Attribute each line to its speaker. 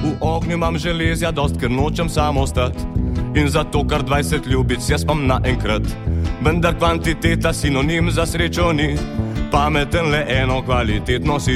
Speaker 1: V ognju imam železja dost, ker nočem samo ostati. In zato kar 20 ljubic jaz pam naenkrat. Vendar kvantiteta sinonim za srečo ni. Pameten le eno kvalitetno si